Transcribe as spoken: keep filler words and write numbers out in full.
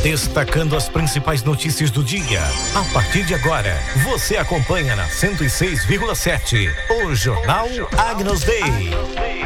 destacando as principais notícias do dia. A partir de agora, você acompanha na cento e seis vírgula sete o Jornal Agnus Dei.